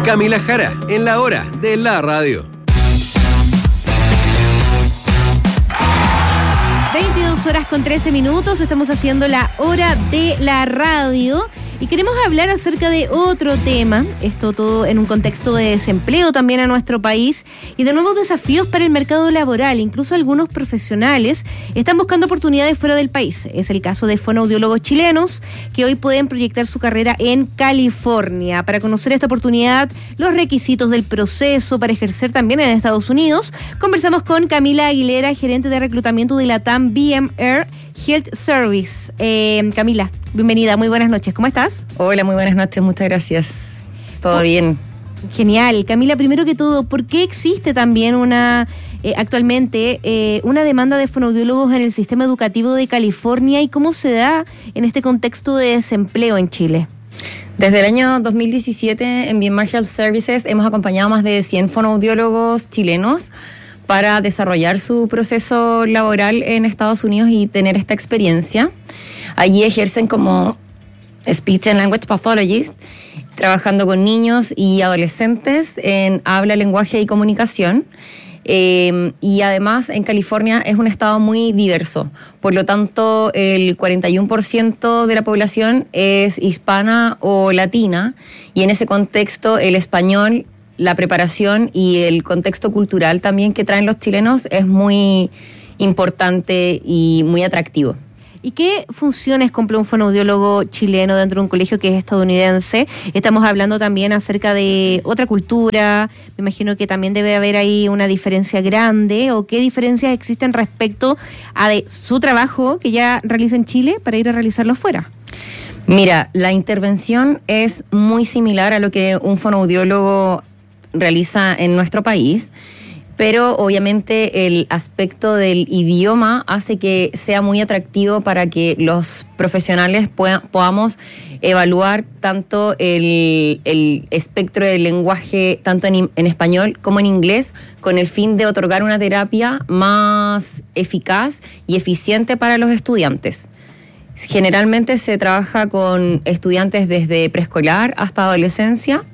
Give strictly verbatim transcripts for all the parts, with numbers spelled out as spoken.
Camila Jara, en la hora de la radio. veintidós horas con trece minutos, estamos haciendo la hora de la radio y queremos hablar acerca de otro tema, esto todo en un contexto de desempleo también en nuestro país y de nuevos desafíos para el mercado laboral. Incluso algunos profesionales están buscando oportunidades fuera del país. Es el caso de fonoaudiólogos chilenos que hoy pueden proyectar su carrera en California. Para conocer esta oportunidad, los requisitos del proceso para ejercer también en Estados Unidos, conversamos con Camila Aguilera, gerente de reclutamiento de LATAM B M R Health Service. Eh, Camila, bienvenida, muy buenas noches, ¿cómo estás? Hola, muy buenas noches, muchas gracias. Todo oh, bien. Genial. Camila, primero que todo, ¿por qué existe también una eh, actualmente eh, una demanda de fonoaudiólogos en el sistema educativo de California y cómo se da en este contexto de desempleo en Chile? Desde el año dos mil diecisiete en B M R Health Services hemos acompañado a más de cien fonoaudiólogos chilenos para desarrollar su proceso laboral en Estados Unidos y tener esta experiencia. Allí ejercen como Speech and Language Pathologist, trabajando con niños y adolescentes en habla, lenguaje y comunicación. Eh, y además en California es un estado muy diverso, por lo tanto el cuarenta y uno por ciento de la población es hispana o latina, y en ese contexto el español, la preparación y el contexto cultural también que traen los chilenos es muy importante y muy atractivo. ¿Y qué funciones cumple un fonoaudiólogo chileno dentro de un colegio que es estadounidense? Estamos hablando también acerca de otra cultura, me imagino que también debe haber ahí una diferencia grande, o qué diferencias existen respecto a de su trabajo que ya realiza en Chile para ir a realizarlo fuera. Mira, la intervención es muy similar a lo que un fonoaudiólogo realiza en nuestro país, pero obviamente el aspecto del idioma hace que sea muy atractivo para que los profesionales puedan, podamos evaluar tanto el, el espectro del lenguaje, tanto en, en español como en inglés, con el fin de otorgar una terapia más eficaz y eficiente para los estudiantes. Generalmente se trabaja con estudiantes desde preescolar hasta adolescencia,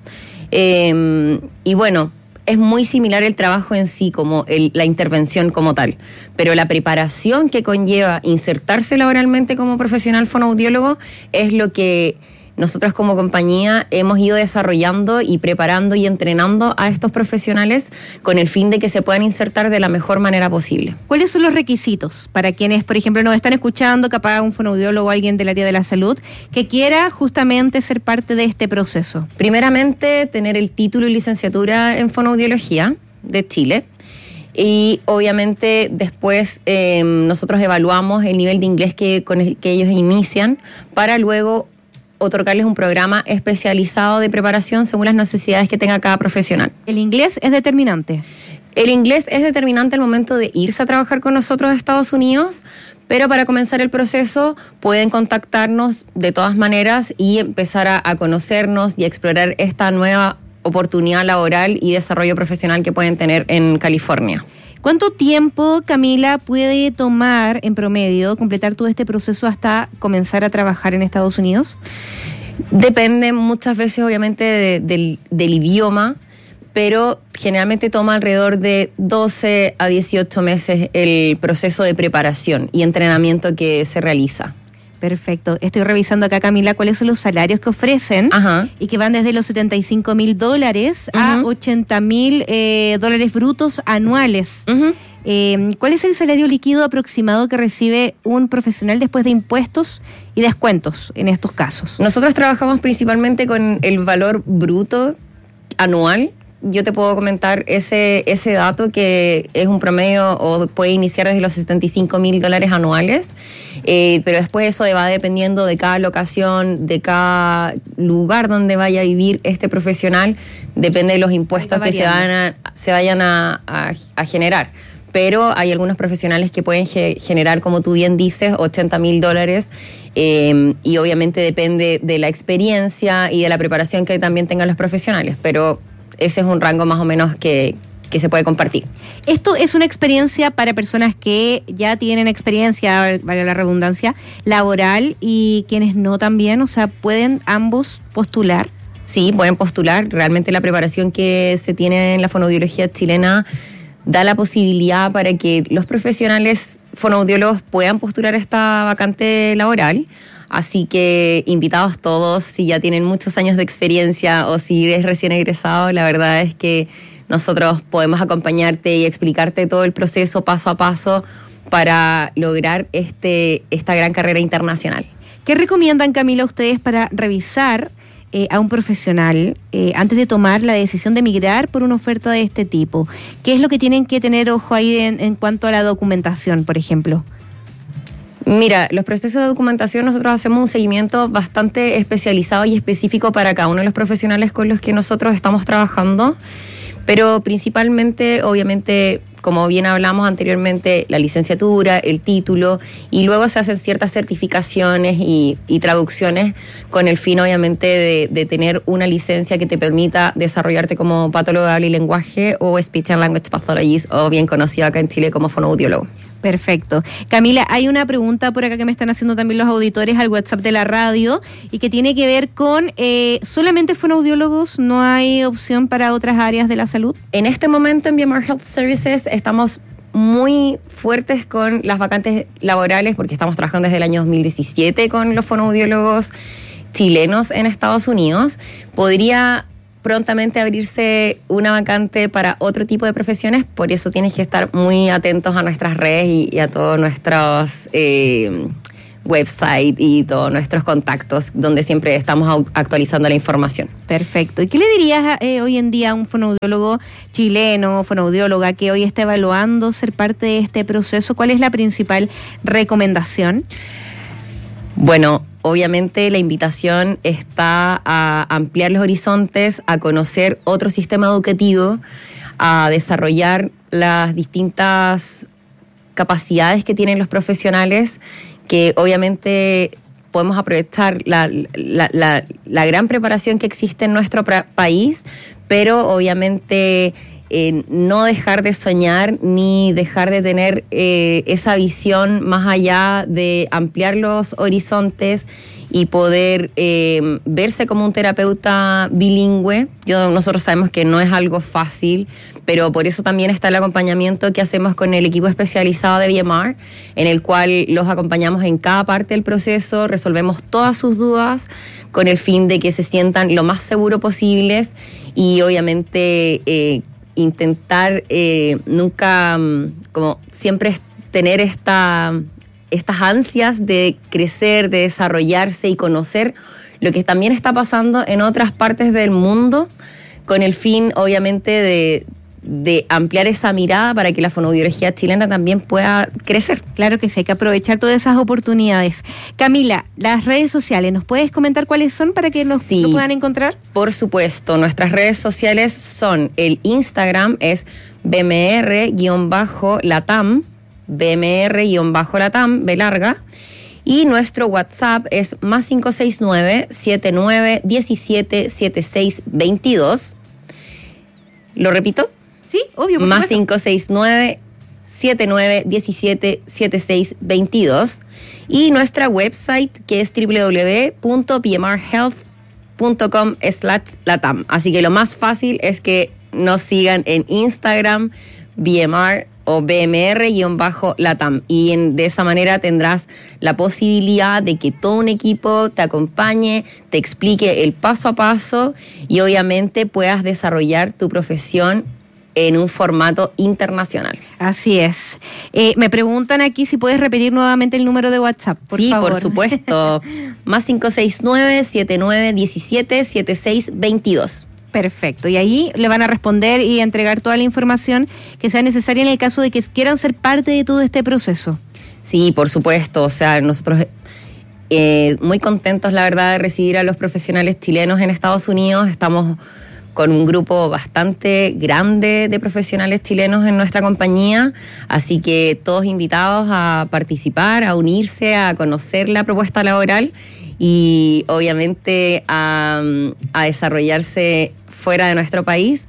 eh, y bueno, es muy similar el trabajo en sí, como el, la intervención como tal, pero la preparación que conlleva insertarse laboralmente como profesional fonoaudiólogo es lo que nosotros como compañía hemos ido desarrollando y preparando y entrenando a estos profesionales con el fin de que se puedan insertar de la mejor manera posible. ¿Cuáles son los requisitos para quienes, por ejemplo, nos están escuchando, capaz un fonoaudiólogo o alguien del área de la salud, que quiera justamente ser parte de este proceso? Primeramente, tener el título y licenciatura en fonoaudiología de Chile. Y obviamente después eh, nosotros evaluamos el nivel de inglés que, con el que ellos inician para luego otorgarles un programa especializado de preparación según las necesidades que tenga cada profesional. ¿El inglés es determinante? El inglés es determinante al momento de irse a trabajar con nosotros a Estados Unidos, pero para comenzar el proceso pueden contactarnos de todas maneras y empezar a, a conocernos y a explorar esta nueva oportunidad laboral y desarrollo profesional que pueden tener en California. ¿Cuánto tiempo, Camila, puede tomar en promedio completar todo este proceso hasta comenzar a trabajar en Estados Unidos? Depende muchas veces, obviamente, de, del, del idioma, pero generalmente toma alrededor de doce a dieciocho meses el proceso de preparación y entrenamiento que se realiza. Perfecto. Estoy revisando acá, Camila, cuáles son los salarios que ofrecen. Ajá. Y que van desde los setenta y cinco mil dólares uh-huh. a ochenta mil eh, dólares brutos anuales. Uh-huh. Eh, ¿Cuál es el salario líquido aproximado que recibe un profesional después de impuestos y descuentos en estos casos? Nosotros trabajamos principalmente con el valor bruto anual. Yo te puedo comentar ese, ese dato, que es un promedio o puede iniciar desde los setenta y cinco mil dólares anuales, eh, pero después eso va dependiendo de cada locación, de cada lugar donde vaya a vivir este profesional, depende de los impuestos que se, van a, se vayan a, a, a generar. Pero hay algunos profesionales que pueden ge- generar, como tú bien dices, ochenta mil dólares, eh, y obviamente depende de la experiencia y de la preparación que también tengan los profesionales, pero ese es un rango más o menos que, que se puede compartir. Esto es una experiencia para personas que ya tienen experiencia, vale la redundancia, laboral, y quienes no también, o sea, ¿pueden ambos postular? Sí, pueden postular. Realmente la preparación que se tiene en la fonoaudiología chilena da la posibilidad para que los profesionales fonoaudiólogos puedan postular esta vacante laboral. Así que invitados todos, si ya tienen muchos años de experiencia o si eres recién egresado, la verdad es que nosotros podemos acompañarte y explicarte todo el proceso paso a paso para lograr este, esta gran carrera internacional. ¿Qué recomiendan, Camila, ustedes para revisar eh, a un profesional eh, antes de tomar la decisión de migrar por una oferta de este tipo? ¿Qué es lo que tienen que tener ojo ahí en, en cuanto a la documentación, por ejemplo? Mira, los procesos de documentación nosotros hacemos un seguimiento bastante especializado y específico para cada uno de los profesionales con los que nosotros estamos trabajando, pero principalmente, obviamente, como bien hablamos anteriormente, la licenciatura, el título, y luego se hacen ciertas certificaciones y, y traducciones con el fin, obviamente, de, de tener una licencia que te permita desarrollarte como patólogo de habla y lenguaje o Speech and Language Pathologist, o bien conocido acá en Chile como fonoaudiólogo. Perfecto. Camila, hay una pregunta por acá que me están haciendo también los auditores al WhatsApp de la radio y que tiene que ver con eh, solamente fonoaudiólogos, ¿no hay opción para otras áreas de la salud? En este momento en B M R Health Services estamos muy fuertes con las vacantes laborales porque estamos trabajando desde el año dos mil diecisiete con los fonoaudiólogos chilenos en Estados Unidos. Podría prontamente abrirse una vacante para otro tipo de profesiones, por eso tienes que estar muy atentos a nuestras redes y, y a todos nuestros eh, websites y todos nuestros contactos, donde siempre estamos actualizando la información. Perfecto. ¿Y qué le dirías eh, hoy en día a un fonoaudiólogo chileno, fonoaudióloga, que hoy está evaluando ser parte de este proceso? ¿Cuál es la principal recomendación? Bueno, obviamente la invitación está a ampliar los horizontes, a conocer otro sistema educativo, a desarrollar las distintas capacidades que tienen los profesionales, que obviamente podemos aprovechar la, la, la, la gran preparación que existe en nuestro pra- país, pero obviamente eh, no dejar de soñar ni dejar de tener eh, esa visión más allá de ampliar los horizontes y poder eh, verse como un terapeuta bilingüe. Yo, nosotros sabemos que no es algo fácil, pero por eso también está el acompañamiento que hacemos con el equipo especializado de B M R, en el cual los acompañamos en cada parte del proceso, resolvemos todas sus dudas con el fin de que se sientan lo más seguro posibles y obviamente eh, intentar eh, nunca, como siempre, tener esta... estas ansias de crecer, de desarrollarse y conocer lo que también está pasando en otras partes del mundo, con el fin, obviamente, de, de ampliar esa mirada para que la fonoaudiología chilena también pueda crecer. Claro que sí, hay que aprovechar todas esas oportunidades. Camila, las redes sociales, ¿nos puedes comentar cuáles son para que nos, sí, nos puedan encontrar? Por supuesto, nuestras redes sociales son, el Instagram es B M R-Latam, B M R-Latam, B larga, y nuestro WhatsApp es más cinco seis nueve, siete nueve uno siete, siete seis dos dos. ¿Lo repito? Sí, obvio, por Más supuesto. cinco seis nueve, siete nueve uno siete, siete seis dos dos. Y nuestra website que es w w w punto b m r health punto com slash latam. Así que lo más fácil es que nos sigan en Instagram, B M R o B M R-Latam, y en, de esa manera tendrás la posibilidad de que todo un equipo te acompañe, te explique el paso a paso y obviamente puedas desarrollar tu profesión en un formato internacional. Así es. Eh, me preguntan aquí si puedes repetir nuevamente el número de WhatsApp, por sí, favor. por supuesto. Más cinco seis nueve, siete nueve uno siete, siete seis dos dos. Perfecto, y ahí le van a responder y entregar toda la información que sea necesaria en el caso de que quieran ser parte de todo este proceso. Sí, por supuesto, o sea, nosotros eh, muy contentos, la verdad, de recibir a los profesionales chilenos en Estados Unidos. Estamos con un grupo bastante grande de profesionales chilenos en nuestra compañía, así que todos invitados a participar, a unirse, a conocer la propuesta laboral y obviamente a, a desarrollarse fuera de nuestro país,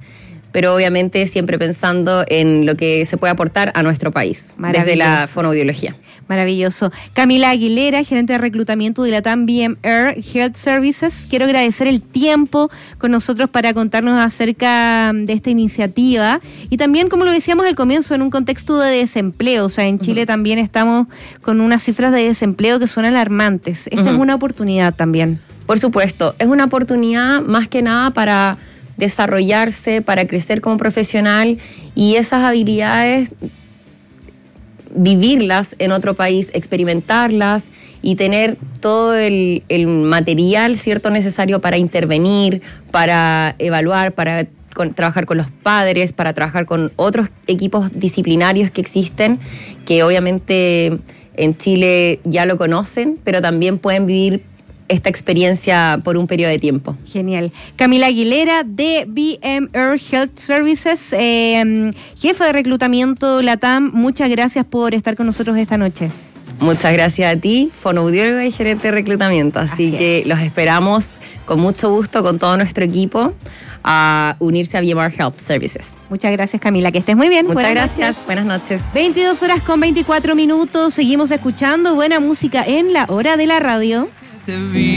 pero obviamente siempre pensando en lo que se puede aportar a nuestro país desde la fonoaudiología. Maravilloso. Camila Aguilera, gerente de reclutamiento de Latam B M R Health Services. Quiero agradecer el tiempo con nosotros para contarnos acerca de esta iniciativa y también, como lo decíamos al comienzo, en un contexto de desempleo. O sea, en Chile uh-huh. también estamos con unas cifras de desempleo que son alarmantes. Esta uh-huh. es una oportunidad también. Por supuesto, es una oportunidad más que nada para desarrollarse, para crecer como profesional y esas habilidades vivirlas en otro país, experimentarlas y tener todo el, el material cierto necesario para intervenir, para evaluar, para con, trabajar con los padres, para trabajar con otros equipos disciplinarios que existen, que obviamente en Chile ya lo conocen, pero también pueden vivir esta experiencia por un periodo de tiempo. Genial. Camila Aguilera de B M R Health Services, eh, jefa de reclutamiento Latam, muchas gracias por estar con nosotros esta noche. Muchas gracias a ti, fonoaudióloga y gerente de reclutamiento. Así, Así que es. Los esperamos con mucho gusto con todo nuestro equipo a unirse a B M R Health Services. Muchas gracias, Camila, que estés muy bien. Muchas Buenas gracias, noches. Buenas noches. veintidós horas con veinticuatro minutos, seguimos escuchando buena música en la hora de la radio.